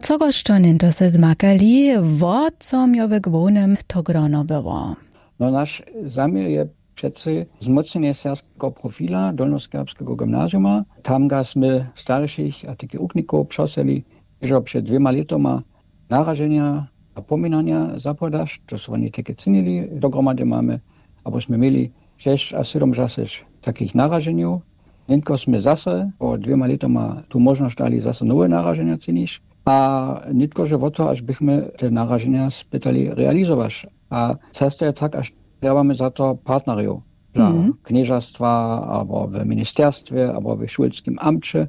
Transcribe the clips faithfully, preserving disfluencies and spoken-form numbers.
cogożczo to se zmakali, wo co miowe gwonem to grono było. No nasz zamiar je přece zmocnenie serbskiego profila Dolnoserbskiego gymnasiuma. Tam gasmy starszych a takie ukników przoseli, że przed dwiema latoma narażenia a pominania zapodasz, to są oni takie cenili, dogromady mamy, abyśmy mieli sześć a siedem razy takich narażeniów. Nienko sme zase po dwiema latoma tu możność dali zase nowe narażenia cenić, a nitko, że o to, aż byśmy te narażenia spytali realizować. A często jest tak, aż trzeba za to partnerów dla mm. knieżastwa, albo w ministerstwie, albo w szulskim amcie.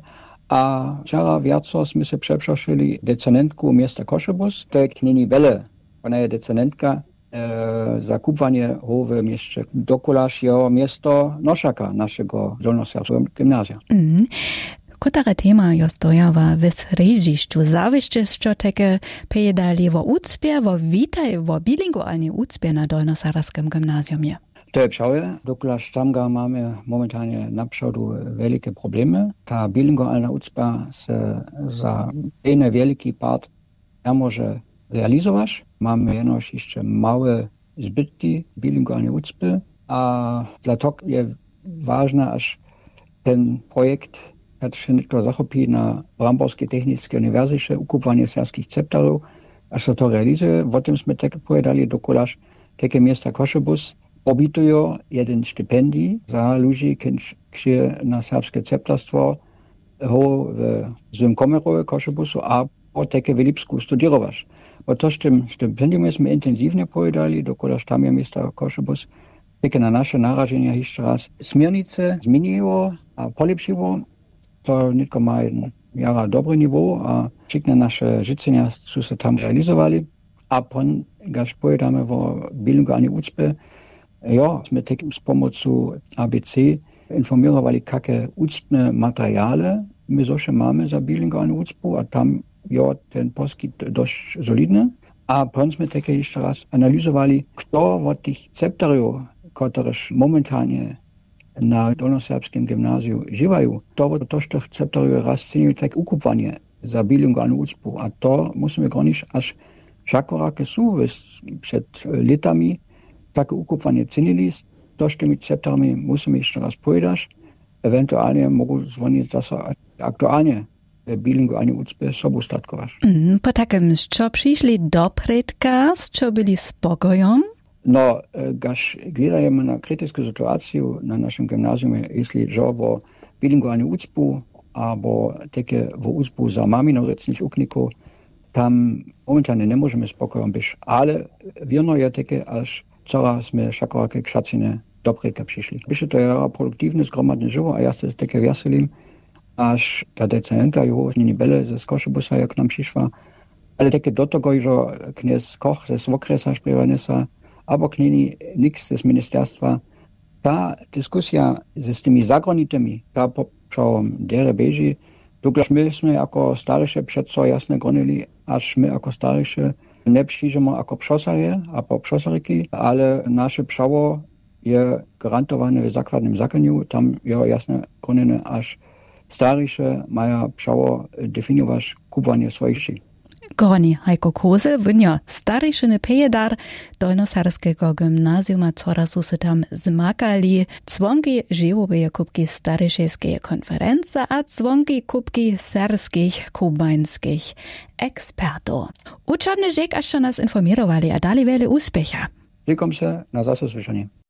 A wczoraj wiaco sme się przeprosili decynentku miasta Koszebus. To jest Knini Welle. Ona jest decydentka e, za kupowanie howy mieście dokolaż jego miasto Noszaka, naszego dolnoserbskiego gimnazja. Mm. Kotara tema jo stojawa w srežišću. Zavišće što teke pejedali vo ucpje, vo witaj, vo bilingualni ucpje na Dolnoserbskim gimnazjumie. To je pšauje, dokolaž tamga mamy momentalnie na przodu wielkie problemy. Ta bilingualna ucpa se za jeden wielki part ja może realizować. Mamy jenoż jeszcze małe zbytki bilingualnej ucpy, a dla tego jest ważne, aż ten projekt kad się niekto zachopi na Bramborskiej Technicznej Uniwersytecie ukupwanie serbskich ceptarów, aż to realizuje. O tym sme tak povedali dokolaž takie miasta Koszebus obitują jeden stypendii za ludzi, którzy na serbskie ceptarstwo ho w złym komerowie Koszebusu, a o takie w Lipsku studiować. O to z tym stypendium sme intensywnie povedali, dokolaž tam je miasta Koszebus. Takie na nasze narażenia jeszcze raz smiernice zmieniło a polepszyło. To nitko ma jeden jara dobry niveau, a všechny naše žicenia sú sa tam realizovali. A pon, gaž pojedame vo bilingualnej ucpe, jo, sme tak s pomocou A B C informovali, kaké ucpne materiály my zoše máme za bilingualnu ucpu, a tam jo, ten poskyt dosť solidný. A pon sme také ešte raz analyzovali, kto od tých ceptarov, ktoréž momentálne na Dolnoserbskim gimnaziu żywają, to to, co chcemy raz cenić tak ukupwanie za bilingualną ucpu, a to musimy gronić, aż żakorakie są przed latami takie ukupwanie cenili, to z tymi ceptarami musimy jeszcze raz powiedzieć, ewentualnie mogą dzwonić zase aktualnie bilingualnej ucpy sobu statkować. Mm, po takim, co przyszli do predka, co byli spokojom? No, gaž gledajemy na krytyczną sytuację na naszym gimnazjum, jeśli że o bilingualną ucpu, albo takie w ucpu za maminorecnych ukników, tam momentalnie nie możemy spokojnie być, ale wierno jest takie, aż coraz my szakorakie krzacine do predka przyszli. Byście to jest produktywne, zgromadne żywo, a ja się takie weselim, aż ta decenenta jeho Knini Welle ze Koszebusa jak nam przyszła, ale takie do tego, że kniez Koch ze Swokresa śpiewanesa, albo Knini niks z ministerstwa. Ta dyskusja z tymi zagranitymi, ta poprzałom dere beži, dokąd myśmy jako starsze przed co jasne gronili, aż my jako starsze nie przyjdziemy jako przosarje, albo przosaryki, ale nasze przało je gwarantowane w zakładnym zakoniu, tam je jasne gronene, aż starsze mają przało definiować kupowanie swoich sił. Groni Heiko Kozel, wynio starejšiny pejedar Dolnoserbskiego gimnazjuma, coraz su se tam zmakali dzwonki živobeje kubki starejšejskeje konference a dzwonki kubki serbskich kubańskich ekspertów. Uczony rzek, aż nas informowali, a dali wiele úspecha. Dziękuję się, na zase słyszenie.